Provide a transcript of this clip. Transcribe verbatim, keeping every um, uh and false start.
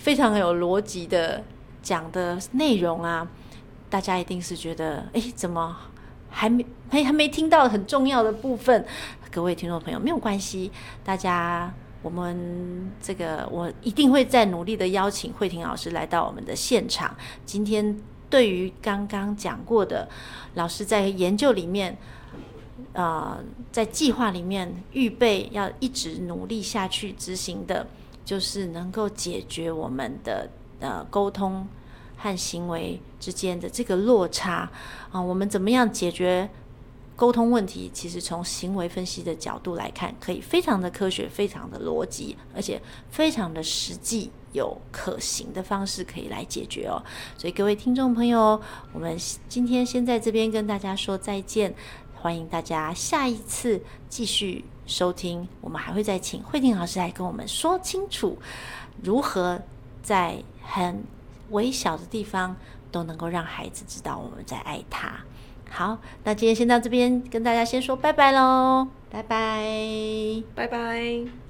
非常有逻辑的讲的内容啊，大家一定是觉得，哎，怎么还没还还没听到很重要的部分？各位听众朋友，没有关系，大家我们这个我一定会再努力的邀请慧婷老师来到我们的现场。今天对于刚刚讲过的，老师在研究里面，呃，在计划里面预备要一直努力下去执行的，就是能够解决我们的呃沟通和行为之间的这个落差啊、呃，我们怎么样解决沟通问题？其实从行为分析的角度来看，可以非常的科学，非常的逻辑，而且非常的实际，有可行的方式可以来解决哦。所以各位听众朋友，我们今天先在这边跟大家说再见，欢迎大家下一次继续收听，我们还会再请慧婷老师来跟我们说清楚，如何在很微小的地方都能够让孩子知道我们在爱他。好，那今天先到这边，跟大家先说拜拜咯，拜拜， 拜拜。